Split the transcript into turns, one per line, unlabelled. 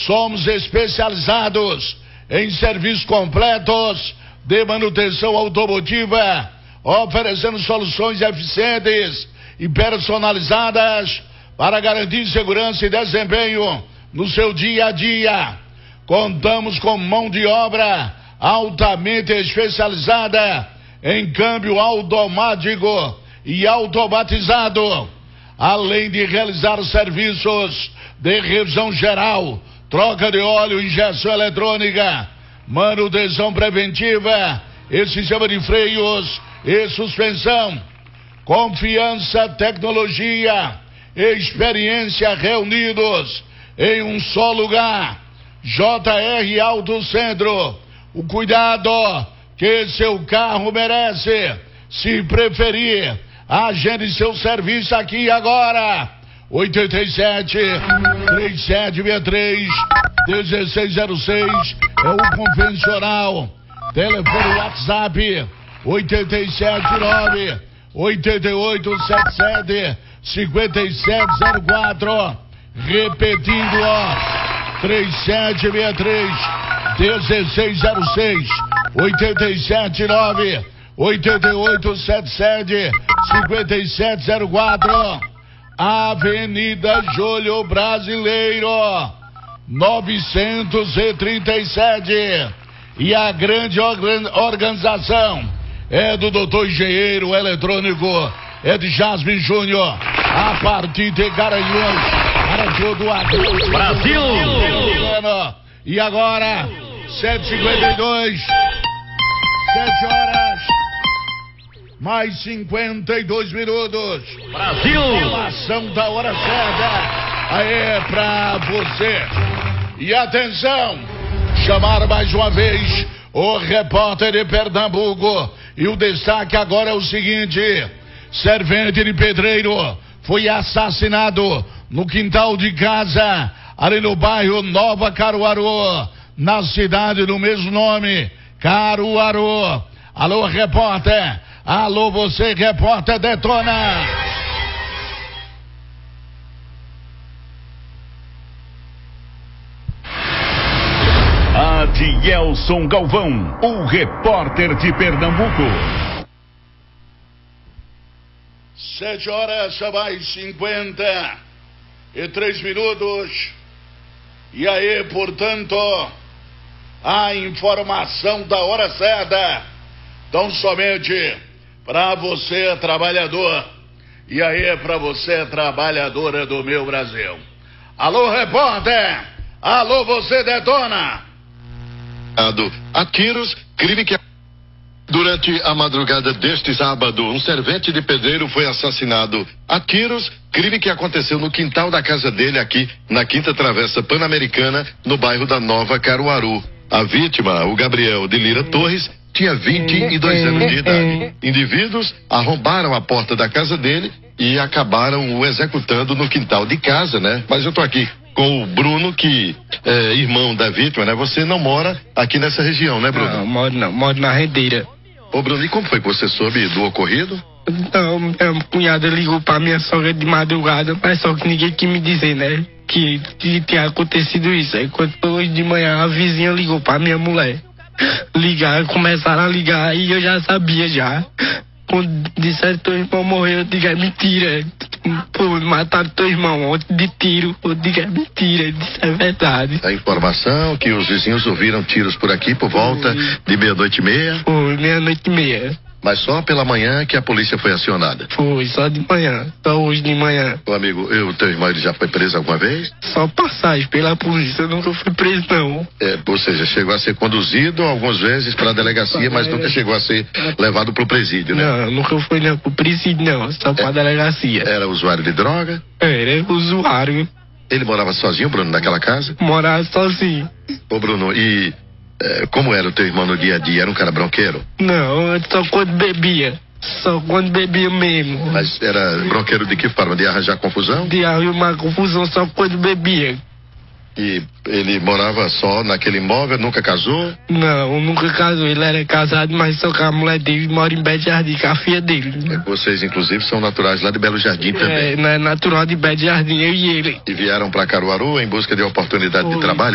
Somos especializados em serviços completos de manutenção automotiva, oferecendo soluções eficientes e personalizadas para garantir segurança e desempenho no seu dia a dia. Contamos com mão de obra altamente especializada em câmbio automático e automatizado, além de realizar serviços de revisão geral, troca de óleo, injeção eletrônica, manutenção preventiva e sistema de freios e suspensão. Confiança, tecnologia e experiência reunidos em um só lugar. JR Auto Centro, o cuidado que seu carro merece. Se preferir, agende seu serviço aqui agora. 87-3763-1606 é o convencional. Telefone WhatsApp 877-8877-5704. Repetindo, 3763-1606 879-8877-5704. Avenida Júlio Brasileiro 937. E a grande organização é do doutor Engenheiro Eletrônico, é de Jasmine Júnior, a partir de Garanhuns, para todo o Brasil. E agora 7h52, 7 horas mais 52 minutos.
Brasil!
Informação da hora certa. Aí pra você. E atenção, chamar mais uma vez o repórter de Pernambuco. E o destaque agora é o seguinte: servente de pedreiro foi assassinado no quintal de casa, ali no bairro Nova Caruaru, na cidade do mesmo nome, Caruaru. Alô, repórter. Alô, você, repórter, detona.
Adielson Galvão, o repórter de Pernambuco.
7 horas mais 53 minutos. E aí, portanto, a informação da hora certa, tão somente para você, trabalhador. E aí, para você, trabalhadora do meu Brasil. Alô, repórter. Alô, você, detona.
A tiros, crime que... Durante a madrugada deste sábado, um servente de pedreiro foi assassinado a tiros, crime que aconteceu no quintal da casa dele aqui na Quinta Travessa Pan-Americana, no bairro da Nova Caruaru. A vítima, o Gabriel de Lira Torres, tinha 22 anos de idade. Indivíduos arrombaram a porta da casa dele e acabaram o executando no quintal de casa, né? Mas eu tô aqui com o Bruno, que é irmão da vítima, né? Você não mora aqui nessa região, né, Bruno?
Não, moro na Rendeira.
Ô, Bruno, e como foi que você soube do ocorrido?
Então, minha cunhada ligou pra minha sogra de madrugada, mas só que ninguém quis me dizer, né? Que tinha acontecido isso. Aí quando foi hoje de manhã, a vizinha ligou pra minha mulher. Começaram a ligar e eu já sabia já. Quando disseram que teu irmão morreu, eu digo, é mentira. Pô, mataram teu irmão ontem de tiro. Eu digo, é mentira, isso é verdade.
A informação que os vizinhos ouviram tiros por aqui por volta de 00:30.
Foi 00:30.
Mas só pela manhã que a polícia foi acionada.
Foi, só de manhã, só hoje de manhã.
Ô amigo, o teu irmão ele já foi preso alguma vez?
Só passagem pela polícia, eu nunca fui preso não.
Ou seja, chegou a ser conduzido algumas vezes para a delegacia, mas nunca chegou a ser levado pro presídio, né?
Não, nunca foi não, pro presídio não, só pra delegacia.
Era usuário de droga?
Era usuário.
Ele morava sozinho, Bruno, naquela casa?
Morava sozinho.
Ô Bruno, e como era o teu irmão no dia a dia? Era um cara bronqueiro?
Não, só quando bebia. Só quando bebia mesmo.
Mas era bronqueiro de que forma? De arranjar confusão?
De arrumar confusão só quando bebia.
E ele morava só naquele imóvel, nunca casou?
Não, nunca casou. Ele era casado, mas só que a mulher dele mora em Belo Jardim, com a filha dele.
Vocês, inclusive, são naturais lá de Belo Jardim também?
Não é natural de Belo Jardim, eu e ele.
E vieram para Caruaru em busca de oportunidade de trabalho?